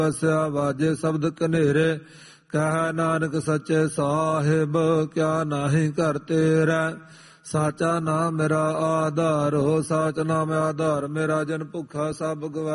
ਵਸਿਆ ਵਾਜੇ ਸ਼ਬਦ ਕਨੇਰੇ, ਕਹਿ ਨਾਨਕ ਸੱਚੇ ਸਾਹਿਬ ਕਿਆ ਨਾਹੀ ਘਰ ਤੇਰਾ। ਸਾਚਾ ਨਾਮ ਮੇਰਾ ਆਧਾਰ ਹੋ, ਸਾਚ ਨਾਮ ਆਧਾਰ ਮੇਰਾ, ਜਨ ਭੁੱਖਾ ਸਭ ਗਵਾ